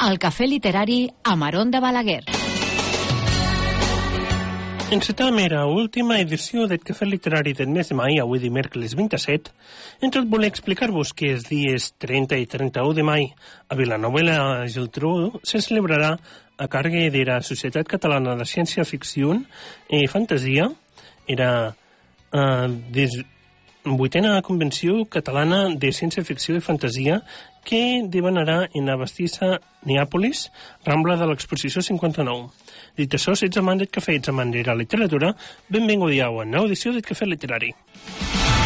al Cafè Literari Amarón de Balaguer. Encetam era última edició del Cafè Literari del mes de maig, avui dimecres 27. Entre tot voler explicar-vos que els dies 30 i 31 de maig a Vilanova i la Geltrú se celebrarà a càrrec de la Societat Catalana de Ciència-Ficció i Fantasia. Era la 8a Convenció Catalana de Ciència-Ficció i Fantasia que debanarà en la Bastissa Neàpolis, Rambla de l'Exposició 59. Dit això, si ets amant del cafè i ets amant de la literatura, benvingut a una nova edició del Cafè Literari.